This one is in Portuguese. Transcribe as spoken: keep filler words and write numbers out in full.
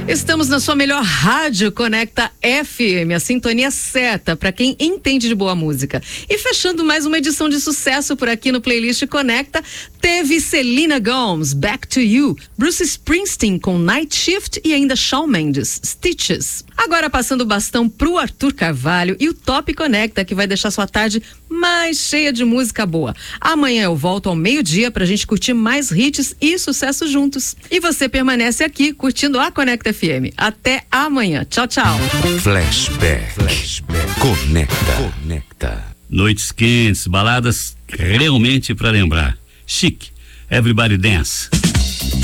Estamos na sua melhor rádio, Conecta F M, a sintonia certa para quem entende de boa música. E fechando mais uma edição de sucesso por aqui no Playlist Conecta, teve Selena Gomez, Back to You, Bruce Springsteen com Night Shift e ainda Shawn Mendes, Stitches. Agora passando o bastão pro Arthur Carvalho e o Top Conecta, que vai deixar sua tarde mais cheia de música boa. Amanhã eu volto ao meio-dia pra gente curtir mais hits e sucesso juntos. E você permanece aqui curtindo a Conecta F M. Até amanhã. Tchau, tchau. Flashback. Flashback. Conecta. Conecta. Noites quentes, baladas realmente pra lembrar. Chique. Everybody dance.